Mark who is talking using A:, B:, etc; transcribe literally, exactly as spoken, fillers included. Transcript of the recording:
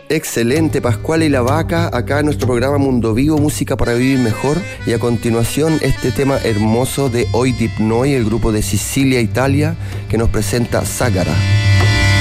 A: Excelente, Pascual y la Vaca, acá en nuestro programa Mundo Vivo, música para vivir mejor. Y a continuación este tema hermoso de Oi Dipnoi, el grupo de Sicilia, Italia, que nos presenta Ságara.